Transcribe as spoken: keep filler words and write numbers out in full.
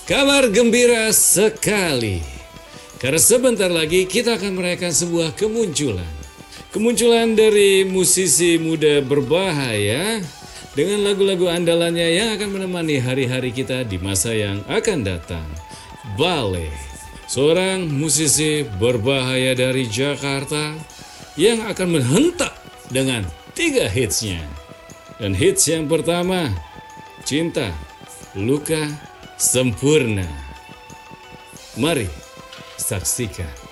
Kabar gembira sekali, karena sebentar lagi kita akan merayakan sebuah kemunculan. Kemunculan dari musisi muda berbahaya dengan lagu-lagu andalannya yang akan menemani hari-hari kita di masa yang akan datang. Bale, seorang musisi berbahaya dari Jakarta yang akan menghentak dengan tiga hitsnya. Dan hits yang pertama, Cinta, Luka, Sempurna. Mari saksikan.